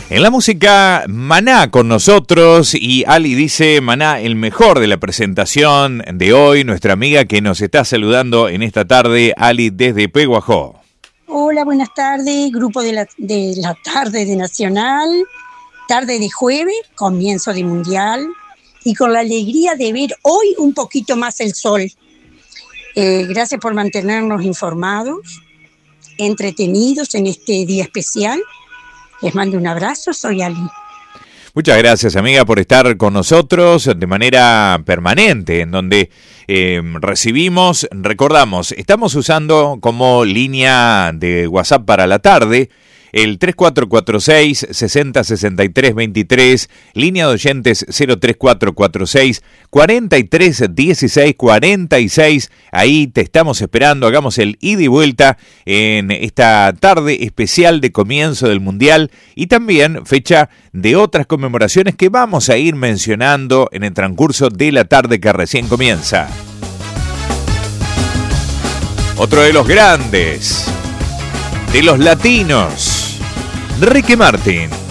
En la música, Maná con nosotros, y Ali dice, Maná, el mejor de la presentación de hoy, nuestra amiga que nos está saludando en esta tarde, Ali, desde Peguajó. Hola, buenas tardes, grupo de la tarde de Nacional, tarde de jueves, comienzo de Mundial, y con la alegría de ver hoy un poquito más el sol. Gracias por mantenernos informados, entretenidos en este día especial. Les mando un abrazo, soy Ali. Muchas gracias, amiga, por estar con nosotros de manera permanente, en donde recordamos, estamos usando como línea de WhatsApp para la tarde el 3446-606323, línea de oyentes 03446-431646, ahí te estamos esperando, hagamos el ida y vuelta en esta tarde especial de comienzo del Mundial y también fecha de otras conmemoraciones que vamos a ir mencionando en el transcurso de la tarde que recién comienza. Otro de los grandes, de los latinos, Ricky Martin.